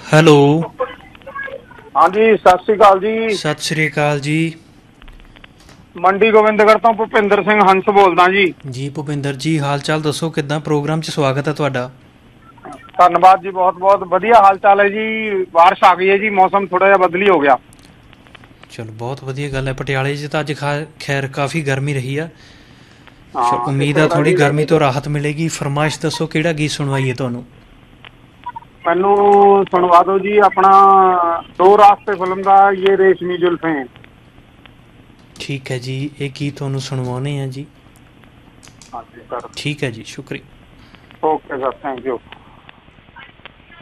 Hello. ਹਾਂਜੀ, ਸਤਿ ਸ੍ਰੀ ਅਕਾਲ ਜੀ। ਸਤਿ ਸ੍ਰੀ ਅਕਾਲ ਜੀ। ਮੰਡੀ ਗੋਬਿੰਦਗੜ੍ਹ ਤੋਂ ਭੁਪਿੰਦਰ ਸਿੰਘ ਹੰਸ ਬੋਲਦਾ ਜੀ। ਜੀ ਭੁਪਿੰਦਰ ਜੀ, ਹਾਲ ਚਾਲ ਦੱਸੋ ਕਿੱਦਾਂ? ਪ੍ਰੋਗਰਾਮ 'ਚ ਸਵਾਗਤ ਹੈ ਤੁਹਾਡਾ। ਧੰਨਵਾਦ ਜੀ, ਬਹੁਤ ਬਹੁਤ ਵਧੀਆ ਹਾਲ ਚਾਲ ਹੈ ਜੀ। ਬਾਰਿਸ਼ ਆ ਗਈ ਹੈ ਜੀ, ਮੌਸਮ ਥੋੜ੍ਹਾ ਜਿਹਾ ਬਦਲੀ ਹੋ ਗਿਆ। ਚਲੋ ਬਹੁਤ ਵਧੀਆ ਗੱਲ ਹੈ। ਪਟਿਆਲੇ 'ਚ ਤਾਂ ਅੱਜ ਖੈਰ ਕਾफ़ੀ ਗਰਮੀ ਰਹੀ ਆ। ਚਲੋ ਹਾਂ, ਉਮੀਦ ਇੱਥੇ ਆ ਤਾਂ ਥੋੜ੍ਹੀ ਜੀ ਗਰਮੀ ਤੋਂ ਰਾਹਤ ਮਿਲੇਗੀ। ਫਰਮਾਇਸ਼ ਦੱਸੋ ਕਿਹੜਾ ਗੀਤ ਸੁਣਵਾਈਏ ਤੁਹਾਨੂੰ? ਮੈਨੂੰ ਸੁਣਵਾ ਦਿਓ ਜੀ ਆਪਣਾ ਦੋ ਰਾਸਤੇ ਫਿਲਮ ਦਾ ਯੇ ਰੇਸ਼ਮੀ ਜ਼ੁਲਫੇं। ਠੀਕ ਹੈ ਜੀ, ਇਹ ਗੀਤ ਤੁਹਾਨੂੰ ਸੁਣਵਾਉਂਦੇ ਹਾਂ ਜੀ। ਹਾਂਜੀ ਸਰ। ਠੀਕ ਹੈ ਜੀ, ਸ਼ੁਕਰੀਆ। Okay sir, thank you.